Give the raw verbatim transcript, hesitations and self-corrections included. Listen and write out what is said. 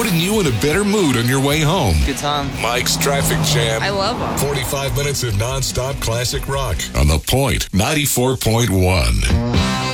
putting you in a better mood on your way home. Good time. Mike's Traffic Jam. I love them. forty-five minutes of nonstop classic rock on The Point ninety-four point one.